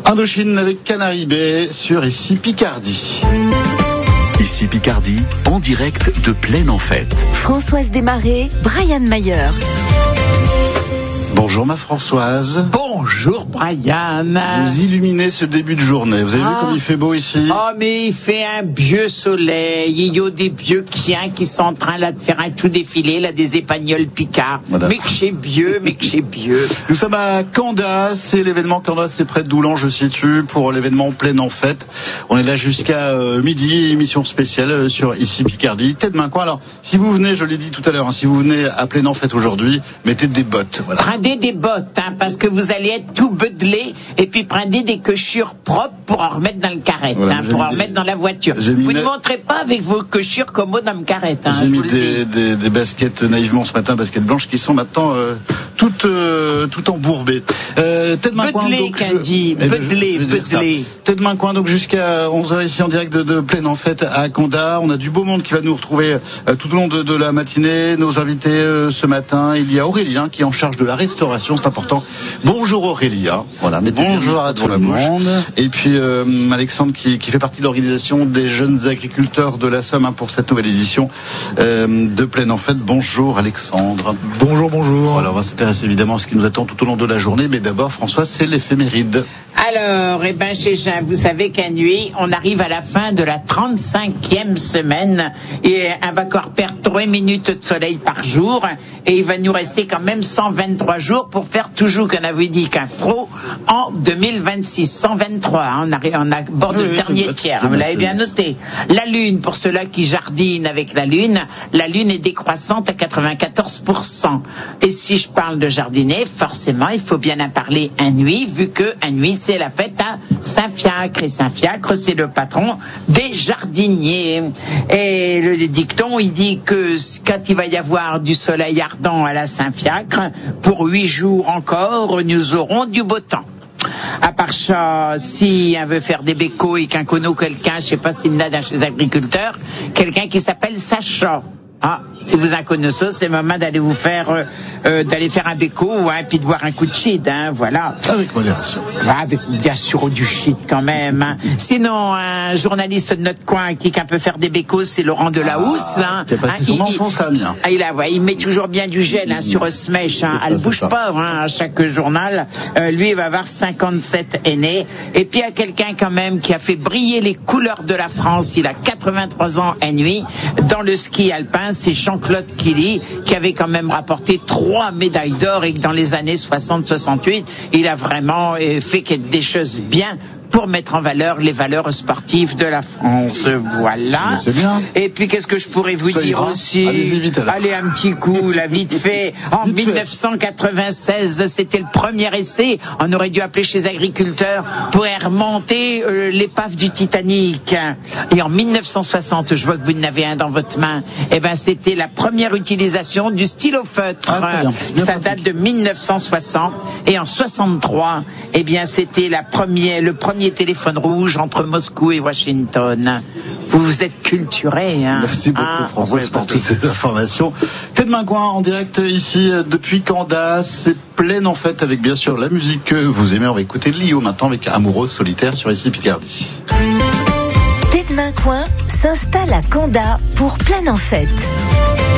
Indochine avec Canary Bay sur Ici Picardie. Ici Picardie, en direct de Plaine en Fête. Françoise Desmarais, Brian Mayer. Bonjour ma Françoise. Bonjour Brian. Vous illuminez ce début de journée. Vous avez vu comme il fait beau ici? Oh mais il fait un vieux soleil. Il y a des vieux chiens qui sont en train là de faire un tout défilé, là des épagnols picards. Voilà. Mais que c'est vieux. Nous sommes à Canda, c'est l'événement Canda, c'est près de Doulan, je situe, pour l'événement Plaine en Fête. On est là jusqu'à midi, émission spéciale sur Ici Picardie. Tête main coin. Alors, si vous venez, je l'ai dit tout à l'heure, si vous venez à Plaine en Fête aujourd'hui, mettez des bottes. Voilà. Prenez des bottes, parce que vous allez être tout bedelé, et puis prenez des cochures propres pour en remettre dans le carrette, voilà, pour en remettre dans la voiture. Vous ne montrez pas avec vos cochures commodes dans le carrette. J'ai mis des baskets naïvement ce matin, baskets blanches, qui sont maintenant toutes embourbées. Tête main coin. Bedelé, Candy, bedelé. Tête main coin, donc jusqu'à 11h ici en direct de Plaine en Fête à Condat. On a du beau monde qui va nous retrouver tout au long de la matinée. Nos invités ce matin, il y a Aurélien qui est en charge de la restauration, c'est important. Bonjour Aurélien. Voilà, bonjour à tout le monde. Et puis Alexandre qui fait partie de l'organisation des jeunes agriculteurs de la Somme pour cette nouvelle édition de Plaine en Fête. Bonjour Alexandre. Bonjour. Alors on va s'intéresser évidemment à ce qui nous attend tout au long de la journée, mais d'abord François, c'est l'éphéméride. Alors, chez Jean, vous savez qu'à nuit, on arrive à la fin de la 35e semaine et on va encore perdre 3 minutes de soleil par jour et il va nous rester quand même 123 jours pour faire toujours, qu'on avait dit, qu'un fro en 2026. 123, on aborde le dernier tiers, vous l'avez bien noté. La Lune, pour ceux-là qui jardinent avec la Lune est décroissante à 94%. Et si je parle de jardiner, forcément, il faut bien en parler à nuit, vu que à nuit, c'est la fête à Saint-Fiacre. Et Saint-Fiacre, c'est le patron des jardiniers. Et le dicton, il dit que quand il va y avoir du soleil ardent à la Saint-Fiacre, pour 8 jours encore, nous aurons du beau temps. À part ça, si on veut faire des bécots et qu'un connaît quelqu'un, je sais pas s'il y en a dans les agriculteurs, quelqu'un qui s'appelle Sacha. Si vous en connaissez, c'est le moment d'aller vous faire, d'aller faire un béco, puis de boire un coup de shit, voilà. Avec modération. Avec bien sûr du shit quand même. Sinon, un journaliste de notre coin qui peut faire des bécos, c'est Laurent Delahousse, là. Qui a passé son enfance à Amiens. Il met toujours bien du gel, sur Smèche, elle bouge pas, à chaque journal. Lui, il va avoir 57 aînés. Et puis, il y a quelqu'un quand même qui a fait briller les couleurs de la France. Il a 83 ans et nuit dans le ski alpin. C'est Jean-Claude Killy qui avait quand même rapporté 3 médailles d'or et que dans les années 60-68, il a vraiment fait des choses bien pour mettre en valeur les valeurs sportives de la France. Voilà. C'est bien. Et puis, qu'est-ce que je pourrais vous dire aussi? Allez-y vite alors. Allez, un petit coup, là, vite fait. En 1996, c'était le premier essai. On aurait dû appeler chez les agriculteurs pour remonter l'épave du Titanic. Et en 1960, je vois que vous en avez un dans votre main. C'était la première utilisation du stylo feutre. Ça date de 1960. Et en 63, c'était le premier téléphone rouge entre Moscou et Washington. Vous êtes culturé, Merci beaucoup, Françoise, pour toutes ces informations. Tête main coin en direct ici depuis Canda. C'est Plaine en Fête avec bien sûr la musique que vous aimez. On va écouter Lio maintenant avec Amoureuse solitaire sur Ici Picardie. Tête main coin s'installe à Canda pour Plaine en Fête.